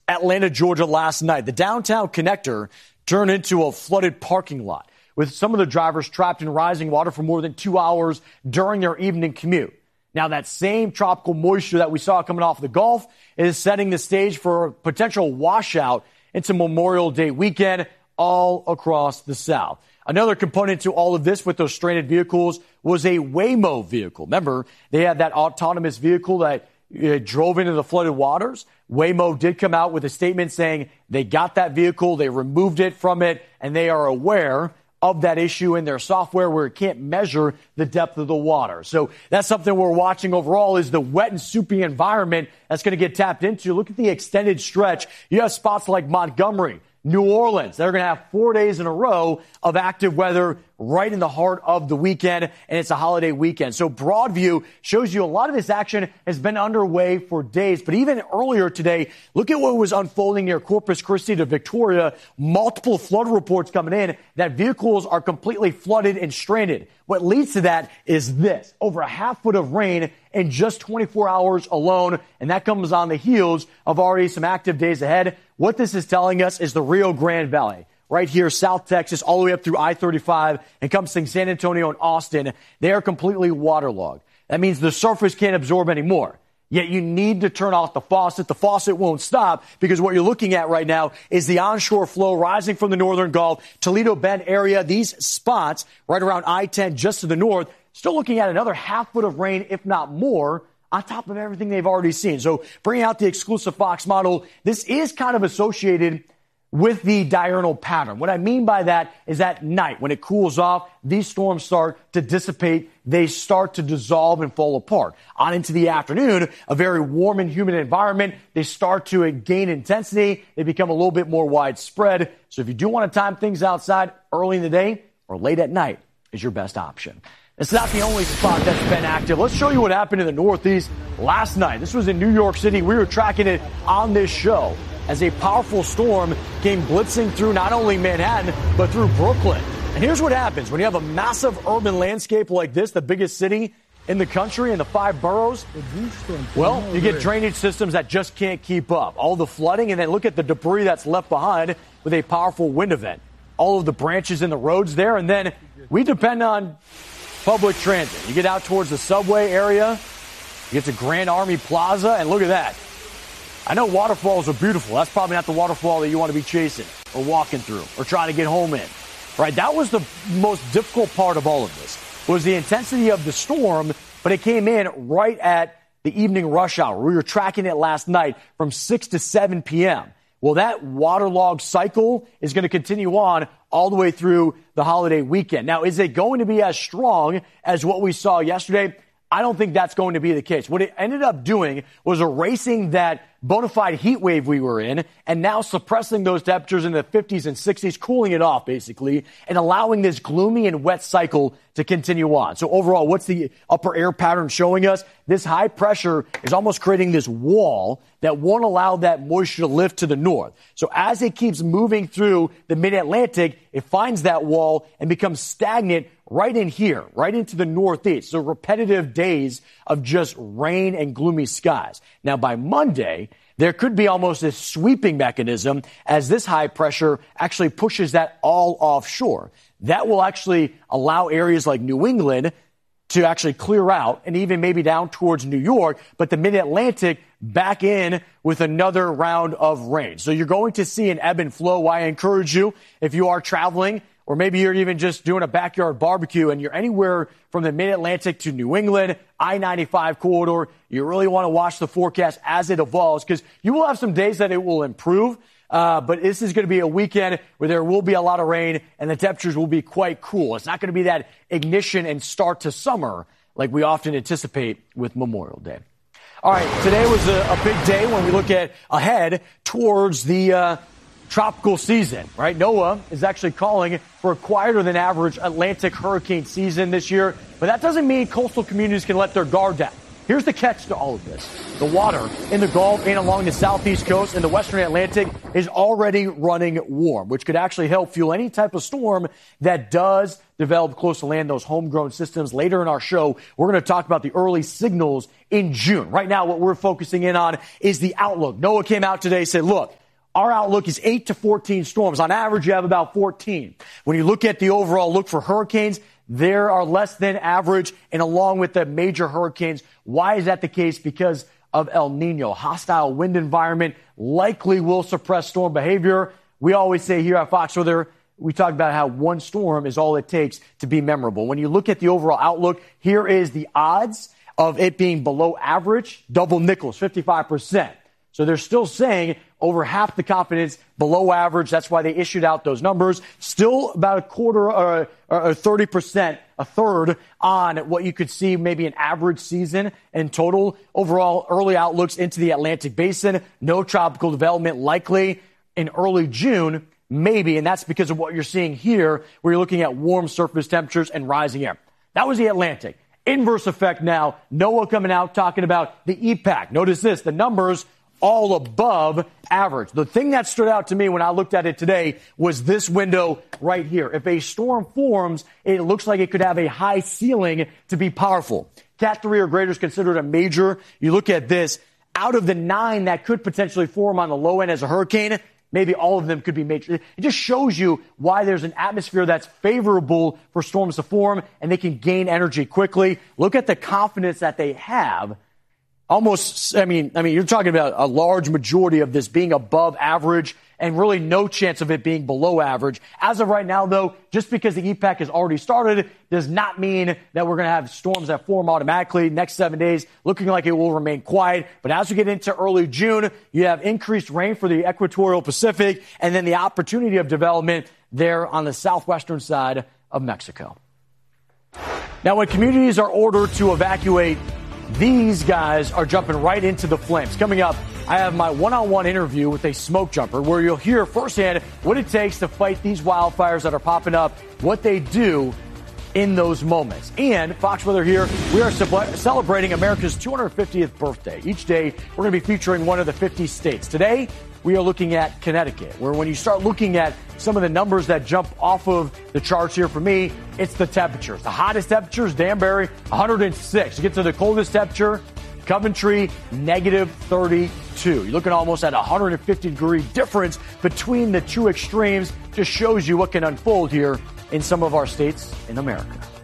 Atlanta, Georgia last night. The downtown connector turned into a flooded parking lot, with some of the drivers trapped in rising water for more than 2 hours during their evening commute. Now, that same tropical moisture that we saw coming off the Gulf is setting the stage for a potential washout into Memorial Day weekend all across the South. Another component to all of this with those stranded vehicles was a Waymo vehicle. Remember, they had that autonomous vehicle that drove into the flooded waters. Waymo did come out with a statement saying they got that vehicle, they removed it from it, and they are aware of that issue in their software where it can't measure the depth of the water. So that's something we're watching overall, is the wet and soupy environment that's going to get tapped into. Look at the extended stretch. You have spots like Montgomery, New Orleans. They're going to have 4 days in a row of active weather right in the heart of the weekend, and it's a holiday weekend. So Broadview shows you a lot of this action has been underway for days. But even earlier today, look at what was unfolding near Corpus Christi to Victoria. Multiple flood reports coming in that vehicles are completely flooded and stranded. What leads to that is this: over a half foot of rain in just 24 hours alone, and that comes on the heels of already some active days ahead. What this is telling us is the Rio Grande Valley, right here, South Texas, all the way up through I-35, encompassing San Antonio and Austin, they are completely waterlogged. That means the surface can't absorb anymore. Yet you need to turn off the faucet. The faucet won't stop, because what you're looking at right now is the onshore flow rising from the northern Gulf, Toledo Bend area. These spots right around I-10 just to the north, still looking at another half foot of rain, if not more, on top of everything they've already seen. So bringing out the exclusive Fox model, this is kind of associated with the diurnal pattern. What I mean by that is at night, when it cools off, these storms start to dissipate. They start to dissolve and fall apart. On into the afternoon, a very warm and humid environment, they start to gain intensity. They become a little bit more widespread. So if you do want to time things outside early in the day or late at night, is your best option. It's not the only spot that's been active. Let's show you what happened in the Northeast last night. This was in New York City. We were tracking it on this show as a powerful storm came blitzing through not only Manhattan, but through Brooklyn. And here's what happens when you have a massive urban landscape like this, the biggest city in the country and the 5 boroughs. Well, you get drainage systems that just can't keep up. All the flooding, and then look at the debris that's left behind with a powerful wind event. All of the branches in the roads there, and then we depend on public transit. You get out towards the subway area, you get to Grand Army Plaza, and look at that. I know waterfalls are beautiful. That's probably not the waterfall that you want to be chasing or walking through or trying to get home in. Right? That was the most difficult part of all of this, was the intensity of the storm, but it came in right at the evening rush hour. We were tracking it last night from 6 to 7 p.m. Well, that waterlogged cycle is going to continue on all the way through the holiday weekend. Now, is it going to be as strong as what we saw yesterday? I don't think that's going to be the case. What it ended up doing was erasing that bona fide heat wave we were in and now suppressing those temperatures in the 50s and 60s, cooling it off basically, and allowing this gloomy and wet cycle to continue on. So overall, what's the upper air pattern showing us? This high pressure is almost creating this wall that won't allow that moisture to lift to the north. So as it keeps moving through the mid-Atlantic, it finds that wall and becomes stagnant right in here, right into the northeast. So repetitive days of just rain and gloomy skies. Now by Monday, there could be almost a sweeping mechanism as this high pressure actually pushes that all offshore. That will actually allow areas like New England to actually clear out and even maybe down towards New York, but the mid-Atlantic back in with another round of rain. So you're going to see an ebb and flow. I encourage you, if you are traveling, or maybe you're even just doing a backyard barbecue and you're anywhere from the mid-Atlantic to New England, I-95 corridor, you really want to watch the forecast as it evolves, because you will have some days that it will improve. But this is going to be a weekend where there will be a lot of rain and the temperatures will be quite cool. It's not going to be that ignition and start to summer like we often anticipate with Memorial Day. All right, today was a big day when we look at ahead towards the tropical season, right? NOAA is actually calling for a quieter than average Atlantic hurricane season this year, but that doesn't mean coastal communities can let their guard down. Here's the catch to all of this. The water in the Gulf and along the southeast coast and the western Atlantic is already running warm, which could actually help fuel any type of storm that does develop close to land, those homegrown systems. Later in our show, we're going to talk about the early signals in June. Right now, what we're focusing in on is the outlook. NOAA came out today and said, look, Our outlook is 8 to 14 storms. On average, you have about 14. When you look at the overall look for hurricanes, there are less than average, and along with the major hurricanes. Why is that the case? Because of El Nino. Hostile wind environment likely will suppress storm behavior. We always say here at Fox Weather, we talk about how one storm is all it takes to be memorable. When you look at the overall outlook, here is the odds of it being below average, double nickels, 55%. So they're still saying over half the confidence below average. That's why they issued out those numbers. Still about a quarter or 30%, a third on what you could see maybe an average season in total. Overall, early outlooks into the Atlantic Basin. No tropical development likely in early June, maybe. And that's because of what you're seeing here, where you're looking at warm surface temperatures and rising air. That was the Atlantic. Inverse effect now. NOAA coming out talking about the EPAC. Notice this, the numbers all above average. The thing that stood out to me when I looked at it today was this window right here. If a storm forms, it looks like it could have a high ceiling to be powerful. Cat 3 or greater is considered a major. You look at this, out of the 9 that could potentially form on the low end as a hurricane, maybe all of them could be major. It just shows you why there's an atmosphere that's favorable for storms to form and they can gain energy quickly. Look at the confidence that they have. Almost, I mean, you're talking about a large majority of this being above average and really no chance of it being below average. As of right now, though, just because the EPAC has already started does not mean that we're going to have storms that form automatically. Next 7 days, looking like it will remain quiet. But as we get into early June, you have increased rain for the equatorial Pacific and then the opportunity of development there on the southwestern side of Mexico. Now, when communities are ordered to evacuate, these guys are jumping right into the flames. Coming up, I have my one-on-one interview with a smoke jumper where you'll hear firsthand what it takes to fight these wildfires that are popping up, what they do in those moments. And Fox Weather here, we are celebrating America's 250th birthday. Each day, we're going to be featuring one of the 50 states. Today, we are looking at Connecticut, where when you start looking at some of the numbers that jump off of the charts here for me, it's the temperatures. The hottest temperatures, Danbury, 106. You get to the coldest temperature, Coventry, negative 32. You're looking almost at a 150-degree difference between the two extremes. Just shows you what can unfold here in some of our states in America.